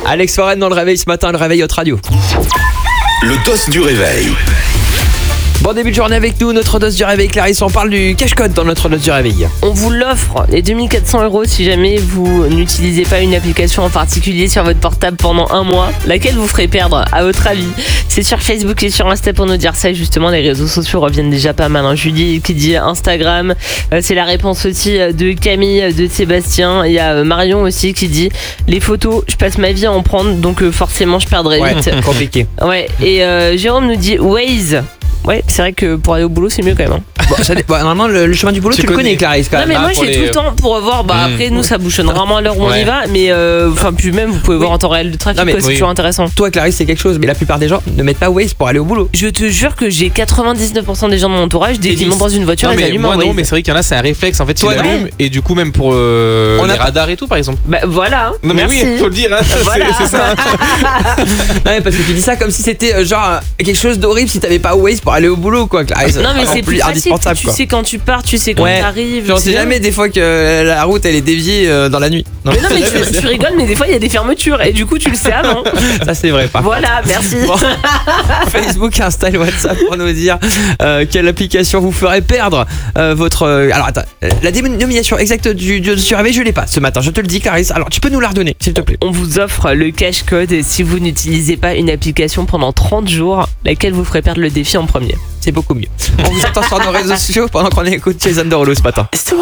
Alex Foren dans le réveil ce matin, le réveil Hot Radio. Le toss du réveil. Bon début de journée avec nous, notre dose du réveil. Clarisse, on parle du cash-code dans notre dose du réveil. On vous l'offre, les 2400 € si jamais vous n'utilisez pas une application en particulier sur votre portable pendant un mois. Laquelle vous ferait perdre, à votre avis? C'est sur Facebook et sur Insta pour nous dire ça. Et justement, les réseaux sociaux reviennent déjà pas mal. Julie qui dit Instagram. C'est la réponse aussi de Camille, de Sébastien. Il y a Marion aussi qui dit les photos, je passe ma vie à en prendre, donc forcément je perdrai vite. Compliqué. Ouais. Et Jérôme nous dit Waze. Ouais, c'est vrai que pour aller au boulot, c'est mieux quand même. Normalement, le chemin du boulot, tu le connais, Clarisse, quand Non, même. mais moi, j'ai tout le temps pour voir. Après, nous, ça bouchonne rarement à l'heure où on y va. Mais puis même, vous pouvez voir en temps réel de trafic. C'est toujours intéressant. Toi, Clarisse, c'est quelque chose, mais la plupart des gens ne mettent pas Waze pour aller au boulot. Je te jure que j'ai 99% des gens de mon entourage, dès qu'ils montent dans une voiture, ils allument un Waze. Non, mais c'est vrai qu'il y en a, c'est un réflexe. En fait, ils l'allument. Et du coup, même pour les radars et tout, par exemple. Bah voilà. Non, mais oui, faut le dire. C'est ça. Non, mais parce que tu dis ça comme si c'était genre quelque chose d'horrible si t'avais pas Waze pour aller au boulot, quoi. Non, mais c'est plus facile. Tu sais quand tu pars, tu sais quand t'arrives. On sait jamais des fois que la route elle est déviée dans la nuit. Mais non, mais tu rigoles, mais des fois il y a des fermetures et du coup tu le sais avant. Ça c'est vrai, pas. Voilà, merci. Bon. Facebook, Insta et WhatsApp pour nous dire quelle application vous ferait perdre votre. Alors attends, la dénomination exacte du réveil, je l'ai pas ce matin, je te le dis, Clarisse. Alors tu peux nous la redonner, s'il te plaît. On vous offre le cash code si vous n'utilisez pas une application pendant 30 jours, laquelle vous ferait perdre le défi en premier. C'est beaucoup mieux. On vous attend sur nos réseaux sociaux pendant qu'on écoute Jason Derulo ce matin.